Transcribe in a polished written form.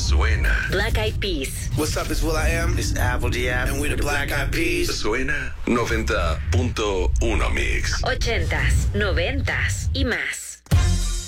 Suena. Black Eyed Peas. What's up, it's will.i.am. It's Apple D.App. And we're the Black Eyed Peas. Suena 90.1 Mix. 80s, 90s y más.